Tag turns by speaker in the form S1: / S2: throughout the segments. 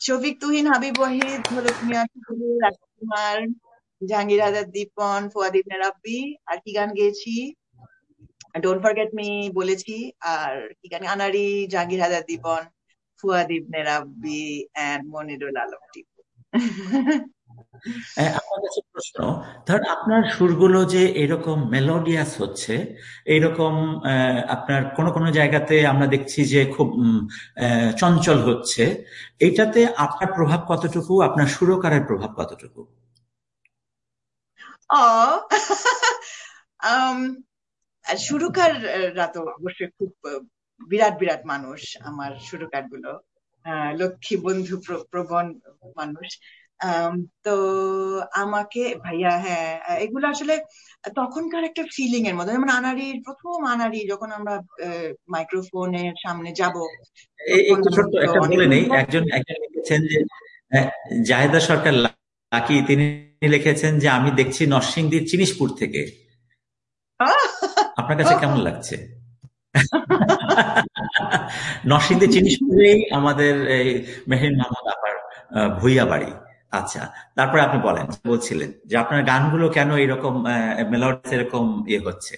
S1: শফিক, তুহিন, হাবিব ওয়াহিদ, হলক মিয়া, টুটুল, রাজকুমার, জাহাঙ্গীর আজাদ, দীপন, ফুয়াদ ইবনে রাব্বি। আর কি গান গেয়েছি? Don't forget me বলেছি। আর কি গান? আনারি, জাহাঙ্গীর আজাদ, দীপন, ফুয়াদ ইবনে রাব্বি এন্ড মনিরুল আলম টিপু।
S2: আমার কাছে প্রশ্ন, ধর আপনার সুরগুলো যে এরকম মেলোডিয়াস হচ্ছে, এরকম আপনার কোন কোন জায়গাতে আমরা দেখছি যে খুব চঞ্চল হচ্ছে, এইটাতে আপনার প্রভাব কতটুকু, আপনার সুরকারের প্রভাব কতটুকু?
S1: ও আম, সুরকাররা তো অবশ্যই খুব বিরাট বিরাট মানুষ, আমার সুরকার গুলো লক্ষ্মী বন্ধু প্রবণ মানুষ। আম, তো আমাকে ভাইয়া, হ্যাঁ, এগুলো আসলে তখনকার একটা ফিলিং এর মধ্যে, যেমন আনাড়ির প্রথম আনাড়ি যখন আমরা মাইক্রোফোনের সামনে যাব, তখন
S2: একটু ছোট্ট
S1: তো
S2: একটা
S1: অনেক
S2: বলে নেই,
S1: nervous।
S2: একজন একজন লিখেছেন যে আহ, জাহেদা সরকার লাকি, তিনি লিখেছেন যে আমি দেখছি নরসিংদীর চিনিসপুর থেকে। আপনার কাছে কেমন লাগছে? নরসিংদী চিনিসপুরেই আমাদের এই মেহের মাহমুদ আপার ভুইয়া বাড়ি। আচ্ছা, তারপরে আপনি বলেন, বলছিলেন যে আপনার গানগুলো কেন এরকম মেলোডিয়াস এরকম ইয়ে হচ্ছে।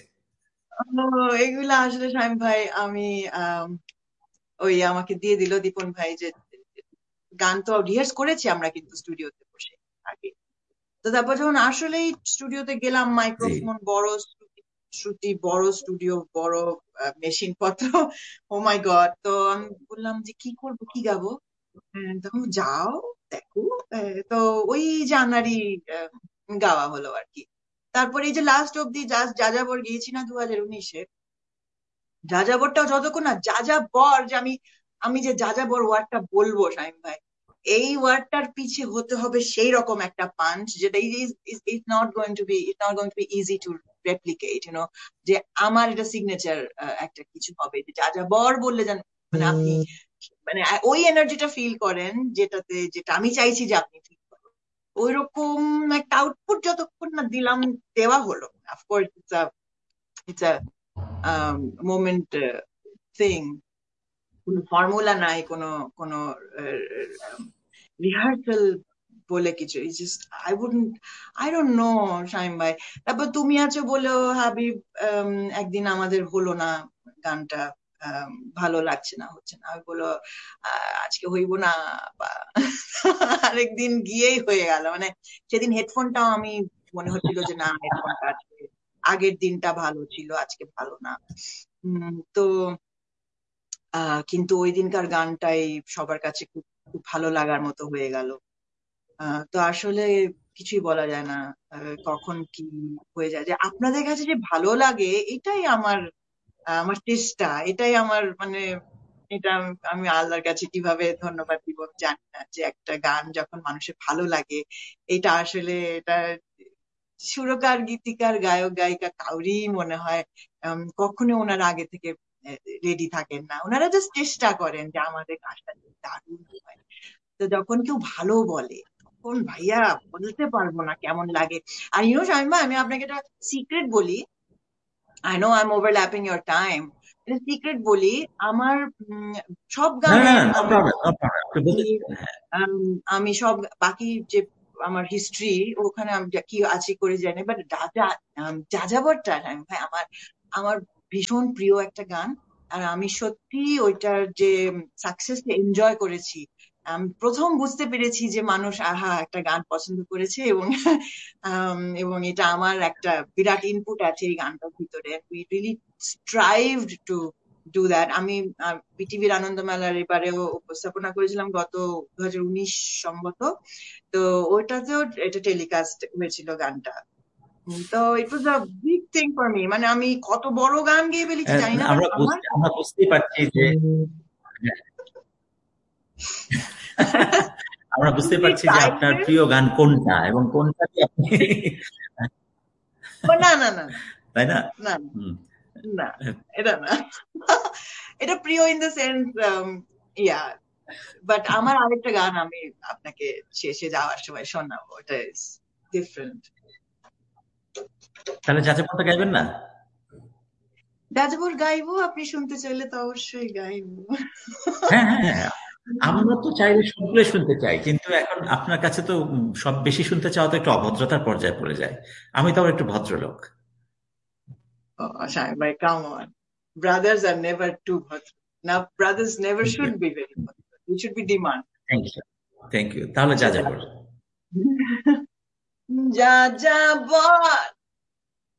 S1: এগুলা আসলে শামিম ভাই, আমি আম, ওই আমাকে দিয়ে দিল দীপন ভাই, যে গান তো রিহার্স করেছি আমরা কিন্তু স্টুডিওতে বসে আগে। তো তারপর যখন আসলেই স্টুডিওতে গেলাম,
S2: জি।
S1: মাইক্রোফোন বড়, শ্রুতি বড়, স্টুডিও বড়, মেশিন পত্র, ও মাই গড! তো আমি বললাম যে কি করব, কি গাবো? তখন যাও, দেখো। তো ওই জানারই গাওয়া হলো আর কি। তারপরে এই যে লাস্ট অব্দি যাযাবর গিয়েছি না 2019-এ, যাযাবরটাও যতক্ষণ না যাযাবর, যে আমি আমি যে যাযাবর ওয়ার্ডটা বলবো শামিম ভাই, এই ওয়ার্ডটার পিছে হতে হবে সেই রকম একটা পাঞ্চ, যেটা is not going to be easy to replicate, যে আমার এটা সিগনেচার একটা কিছু হবে, যে যাযাবর বললে যেন মানে আপনি মানে ওই এনার্জিটা ফিল করেন, যেটা আমি চাইছি যে আপনি ফিল করেন। ওইরকম একটা আউটপুট যতক্ষণ না দিলাম, দেওয়া হলো। Of course it's a moment thing, কোনো ফর্মুলা নাই, কোনো কোনো রিহার্সাল বলে কিছু। আই ডোন্ট নো শামিম ভাই। তারপর তুমি আছো বলেও হাবিব, আম, একদিন আমাদের হলো না গানটা, আম, ভালো লাগছে না, হচ্ছে না। আমি বলো আজকে হইব না, বা আরেকদিন গিয়েই হয়ে গেল। মানে সেদিন হেডফোনটাও আমি মনে হচ্ছিল যে না, হেডফোনটা আজকে আগের দিনটা ভালো ছিল, আজকে ভালো না। তো কিন্তু ওই দিনকার গানটাই সবার কাছে খুব খুব ভালো লাগার মতো হয়ে গেল। তো আসলে কিছুই বলা যায় না, কখন কি হয়ে যায়, যে আপনাদের কাছে যে ভালো লাগে, এটাই আমার আমার চেষ্টা, এটাই আমার মানে এটা আমি আল্লাহর কাছে কিভাবে ধন্যবাদ দিব আমি জানি না, যে একটা গান যখন মানুষের ভালো লাগে, এটা আসলে এটা সুরকার, গীতিকার, গায়ক, গায়িকা কাউরি মনে হয় কখনো ওনারা আগে থেকে রেডি থাকেন না। ওনারা জাস্ট চেষ্টা করেন যে আমাদের কাজটা যেন দারুণ হয়। তো যখন কেউ ভালো বলে, তখন ভাইয়া বলতে পারবো না কেমন লাগে। আর শামিমা, আমি আপনাকে একটা সিক্রেট বলি। I know I am overlapping your time. Secret বলি, আমার সব
S2: না না
S1: গানে
S2: না, নো
S1: আমি
S2: প্রবলেম, নো প্রবলেম, আপনি বলতে থাকেন, হ্যাঁ।
S1: আম, আমি সব বাকি যে আমার হিস্ট্রি, ওখানে আমি কি আছি করে জানি, বাট যাযাবরটা আমি ভাই আমার আমার ভীষণ প্রিয় একটা গান। আর আমি সত্যি ওইটার যে সাকসেস এনজয় করেছি। আমি প্রথম বুঝতে পেরেছি যে মানুষ আহা একটা গান পছন্দ করেছে, এবং এবং এটা আমার একটা বিরাট ইনপুট আছে এই গানটার ভিতরে। We really স্ট্রাইভড to do that. আমি বিটিভির আনন্দ মেলার এবারেও উপস্থাপনা করেছিলাম গত 2019 সম্ভবত। তো ওইটাতেও এটা টেলিকাস্ট হয়েছিল গানটা। তো ইট ওয়াজ a big thing for me. মানে আমি কত বড় গান গেয়ে ফেলেছি জানি না, বাট আমার
S2: আমরা বুঝতেই পারছি যে আমরা বুঝতে পারছি যে আপনার
S1: টাইমের।
S2: প্রিয় গান কোনটা এবং কোনটাকে আপনি
S1: না না না না
S2: তাই না?
S1: না
S2: হুম।
S1: না, এটা না। এটা প্রিয় in the sense, yeah, but আমার আরেকটা গান আমি আপনাকে শেষে যাওয়ার সময় শোনাবো, ওটা ইজ ডিফারেন্ট।
S2: তাহলে যাচাপনটা গাইবেন না?
S1: যাযাবর গাইবো, আপনি শুনতে চাইলে তো অবশ্যই গাইবো।
S2: হ্যাঁ হ্যাঁ হ্যাঁ, আমরা তো চাইলে সবগুলো শুনতে চাই, কিন্তু এখন আপনার কাছে তো সব বেশি শুনতে চাওয়া তো একটু অভদ্রতার পর্যায়ে পড়ে যায়। আমি তো আবার একটু ভদ্রলোক।
S1: Oh, Shai, bhai, come on. Brothers are never too bhadra. Now, brothers never
S2: thank you.
S1: should be very bhadra. We should be demand.
S2: Thank you. Thank you, তাহলে যা
S1: আচ্ছা,
S2: যা
S1: যা
S2: বলুন।
S1: যা যা বল